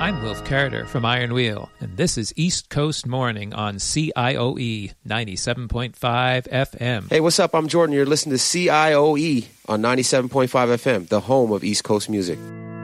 I'm Wilf Carter from Iron Wheel, and this is East Coast Morning on CIOE 97.5 FM. Hey, what's up? I'm Jordan. You're listening to CIOE on 97.5 FM, the home of East Coast music.